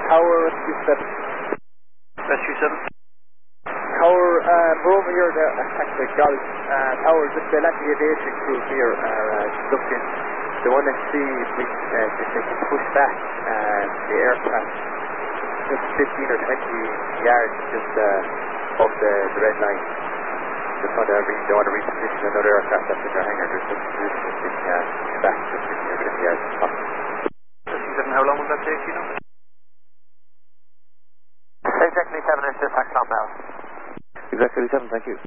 Tower Rescue 7. Rescue 7. Tower, we're over here, actually, Golf. Tower, just let the aviation crew here just looking. They want to see if they can push back the aircraft just 15 or 20 yards just off the red line. They want to reposition another aircraft that's in their hangar. Just looking to position if they can come back just 15 or 20 yards. Rescue 7, how long will that take, you know? Exactly 7 is just taxi on now. Exactly 7, thank you.